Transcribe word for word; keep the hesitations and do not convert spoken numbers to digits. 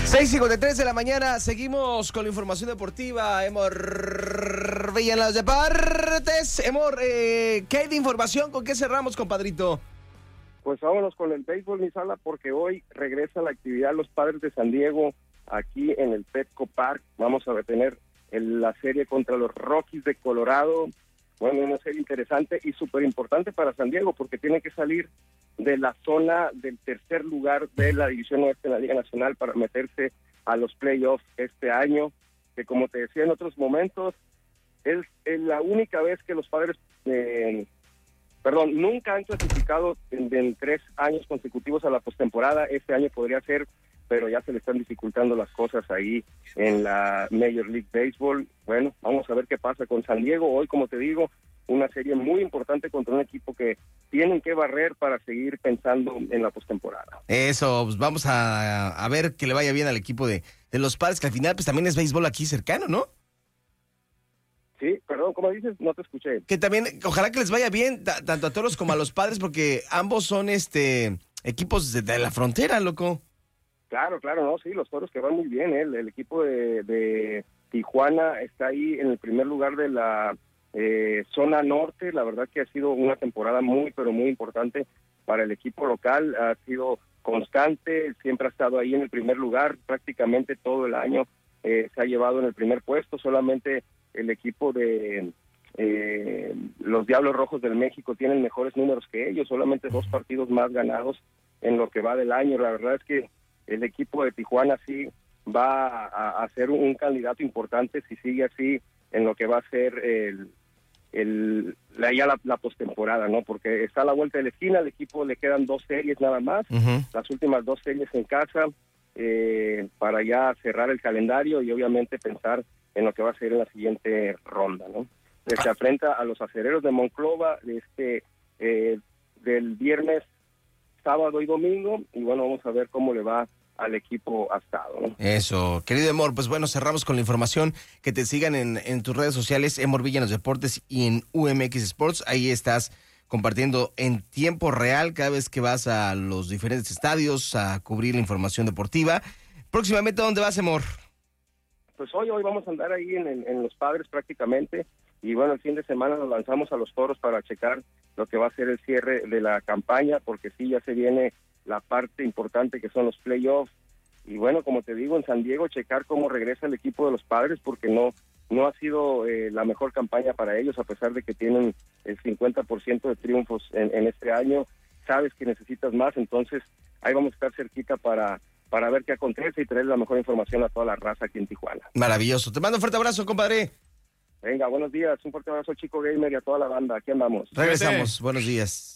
seis cincuenta y tres de la mañana, seguimos con la información deportiva. Emor Villa en los deportes. Emor, eh, ¿qué hay de información? ¿Con qué cerramos, compadrito? Pues vámonos con el béisbol, mi Sala, porque hoy regresa la actividad los Padres de San Diego aquí en el Petco Park. Vamos a tener el, la serie contra los Rockies de Colorado. Bueno, una serie interesante y súper importante para San Diego porque tiene que salir de la zona del tercer lugar de la División Oeste de la Liga Nacional para meterse a los playoffs este año, que como te decía en otros momentos, es, es la única vez que los Padres, eh, perdón, nunca han clasificado en, en tres años consecutivos a la postemporada. Este año podría ser, pero ya se le están dificultando las cosas ahí en la Major League Baseball. Bueno, vamos a ver qué pasa con San Diego. Hoy, como te digo, una serie muy importante contra un equipo que tienen que barrer para seguir pensando en la postemporada. Eso, pues vamos a, a ver que le vaya bien al equipo de, de los Padres, que al final pues también es béisbol aquí cercano, ¿no? Sí, perdón, ¿cómo dices? No te escuché. Que también, ojalá que les vaya bien, t- tanto a Toros como a los Padres, porque ambos son este equipos de, de la frontera, loco. Claro, claro, no, sí, los Toros que van muy bien, ¿eh? el, el equipo de, de Tijuana está ahí en el primer lugar de la eh, zona norte. La verdad que ha sido una temporada muy, pero muy importante para el equipo local. Ha sido constante, siempre ha estado ahí en el primer lugar, prácticamente todo el año eh, se ha llevado en el primer puesto. Solamente el equipo de eh, los Diablos Rojos del México tienen mejores números que ellos, solamente dos partidos más ganados en lo que va del año. La verdad es que el equipo de Tijuana sí va a, a ser un candidato importante si sigue así en lo que va a ser el, el la, ya la, la postemporada, ¿no? Porque está a la vuelta de la esquina, al equipo le quedan dos series nada más, uh-huh. las últimas dos series en casa, eh, para ya cerrar el calendario y obviamente pensar en lo que va a ser en la siguiente ronda, ¿no? Se enfrenta a los Acereros de Monclova este eh, del viernes, sábado y domingo, y bueno, vamos a ver cómo le va al equipo astado, ¿no? Eso, querido Emor, pues bueno, cerramos con la información. Que te sigan en, en tus redes sociales, Emor Villa en los deportes y en U M X Sports. Ahí estás compartiendo en tiempo real cada vez que vas a los diferentes estadios a cubrir la información deportiva. Próximamente, ¿dónde vas, Emor? Pues hoy, hoy vamos a andar ahí en, en, en Los Padres prácticamente, y bueno, el fin de semana nos lanzamos a los Toros para checar lo que va a ser el cierre de la campaña, porque sí, ya se viene la parte importante que son los playoffs, y bueno, como te digo, en San Diego, checar cómo regresa el equipo de los Padres, porque no no ha sido eh, la mejor campaña para ellos, a pesar de que tienen el cincuenta por ciento de triunfos en, en este año. Sabes que necesitas más, entonces ahí vamos a estar cerquita para, para ver qué acontece y traer la mejor información a toda la raza aquí en Tijuana. Maravilloso, te mando un fuerte abrazo, compadre. Venga, buenos días, un fuerte abrazo, Chico Gamer, y a toda la banda, aquí andamos. Regresamos, buenos días.